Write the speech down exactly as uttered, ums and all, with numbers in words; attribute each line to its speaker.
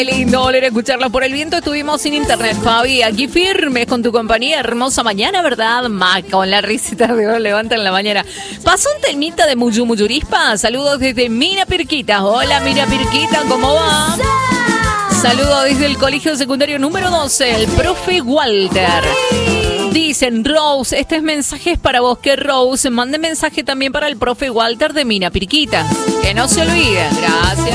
Speaker 1: Qué lindo volver a escucharla por el viento. Estuvimos sin internet, Fabi. Aquí firmes con tu compañía. Hermosa mañana, ¿verdad? Ma, con la risita de levanta en la mañana. Pasó un temita de Muyu Muyurispa. Saludos desde Mina Pirquita. Hola, Mina Pirquita, ¿cómo va? Saludos desde el colegio secundario número doce, el profe Walter. Dicen, Rose, este es mensaje para vos, que Rose mande mensaje también para el profe Walter de Mina Pirquita. Que no se olvide. Gracias.